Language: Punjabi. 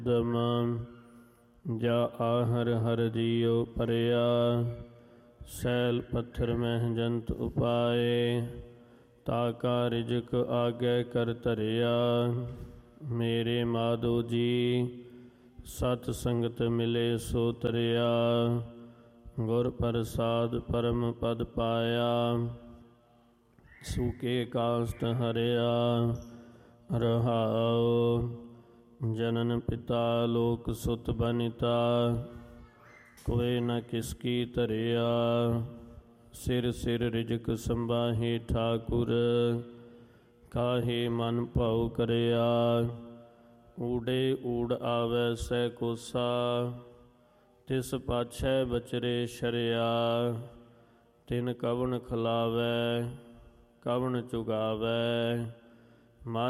ਦਮ ਜਾ ਆਹਰ ਹਰ ਜੀਉ ਪਰਿਆ, ਸੈਲ ਪੱਥਰ ਮਹਿ ਜੰਤ ਉਪਾਏ, ਤਾਕਾ ਰਿਜਕ ਆਗੇ ਕਰ ਧਰਿਆ। ਮੇਰੇ ਮਾਧੋ ਜੀ ਸਤ ਸੰਗਤ ਮਿਲੇ ਸੋ ਤਰਿਆ, ਗੁਰ ਪ੍ਰਸਾਦ ਪਰਮ ਪਦ ਪਾਇਆ, ਸੂਕੇ ਕਾਸਟ ਹਰਿਆ। ਰਹਾਉ ਜਨਨ ਪਿਤਾ ਲੋਕ ਸੁਤ ਬਨਿਤਾ, ਕੋਇ ਨ ਕਿਸਕੀ ਧਰਿਆ। ਸਿਰ ਸਿਰ ਰਿਜਕ ਸੰਬਾਹੇ ਠਾਕੁਰ, ਕਾਹੇ ਮਨ ਭਾਉ ਕਰਿਆ। ਊੜੇ ਊੜ ਆਵੈ ਸਹਿ ਕੋਸਾ, ਤਿਸ ਪਾਛੈ ਬਚਰੇ ਸ਼ਰਿਆ। ਤਿਨ ਕਵਣ ਖਿਲਾਵੈ ਕਵਣ ਚੁਗਾਵੈ,